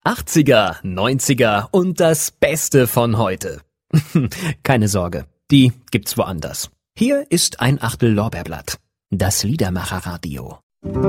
80er, 90er und das Beste von heute. Keine Sorge, die gibt's woanders. Hier ist ein Achtel Lorbeerblatt. Das Liedermacherradio.